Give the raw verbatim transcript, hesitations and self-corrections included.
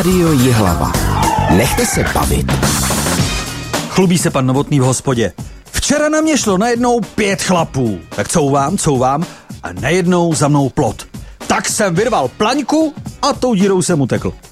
Rádio Jihlava. Nechte se bavit. Chlubí se pan Novotný v hospodě. Včera na mě šlo najednou pět chlapů. Tak couvám, couvám a najednou za mnou plot. Tak jsem vyrval plaňku a tou dírou jsem utekl.